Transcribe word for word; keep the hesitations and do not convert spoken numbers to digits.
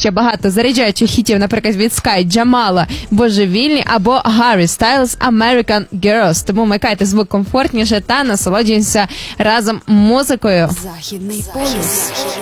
ще багато заряджаючих хітів, наприклад, від Sky, Джамала, Божевільні або Harry Styles, American Girls. Тому вмикайте звук комфортніше та насолоджуйтеся разом музикою. Західний полюс.